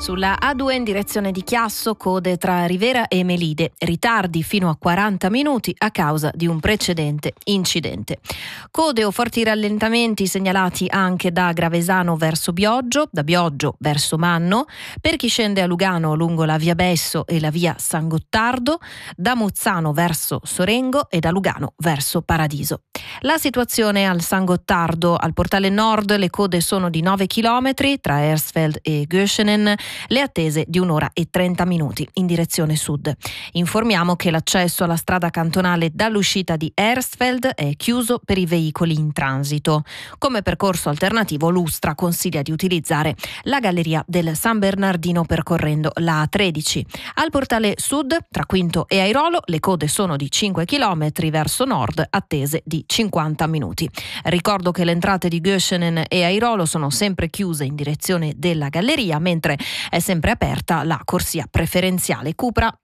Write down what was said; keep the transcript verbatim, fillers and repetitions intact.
Sulla A due in direzione di Chiasso, code tra Rivera e Melide, ritardi fino a quaranta minuti a causa di un precedente incidente. Code o forti rallentamenti segnalati anche da Gravesano verso Bioggio, da Bioggio verso Manno, per chi scende a Lugano lungo la via Besso e la via San Gottardo, da Muzzano verso Sorengo e da Lugano verso Paradiso. La situazione al San Gottardo, al portale nord, le code sono di nove chilometri tra Ersfeld e Göschenen, le attese di un'ora e trenta minuti in direzione sud. Informiamo che l'accesso alla strada cantonale dall'uscita di Ersfeld è chiuso per i veicoli in transito. Come percorso alternativo, l'Ustra consiglia di utilizzare la galleria del San Bernardino percorrendo la A tredici. Al portale sud, tra Quinto e Airolo, le code sono di cinque chilometri verso nord, attese di cinquanta minuti. Ricordo che le entrate di Göschenen e Airolo sono sempre chiuse in direzione della galleria, mentre è sempre aperta la corsia preferenziale Cupra